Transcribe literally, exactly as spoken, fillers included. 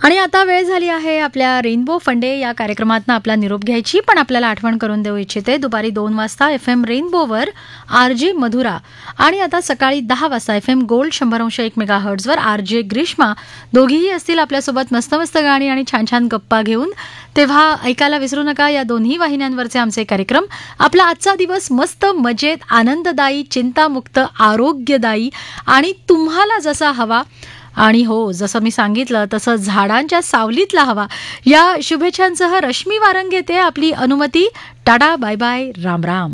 आणि आता वेळ झाली आहे आपल्या रेनबो फंडे या कार्यक्रमातनं आपला निरोप घ्यायची, पण आपल्याला आठवण करून देऊ इच्छिते दुपारी दोन वाजता F M रेनबोवर R J Madhura आणि आता सकाळी दहा वाजता एफ एम गोल्ड शंभर अंश एक मेगा हर्ट्झवर आर जे ग्रीष्मा दोघीही असतील आपल्यासोबत मस्त मस्त गाणी आणि छान छान गप्पा घेऊन. तेव्हा ऐकायला विसरू नका या दोन्ही वाहिन्यांवरचे आमचे कार्यक्रम. आपला आजचा दिवस मस्त मजेत, आनंददायी, चिंतामुक्त, आरोग्यदायी आणि तुम्हाला जसा हवा आणि हो जसं मी सांगितलं तसं झाडांच्या सावलीतला हवा या शुभेच्छांसह रश्मी वारंग घेते आपली अनुमती. Tata bye bye Ram Ram.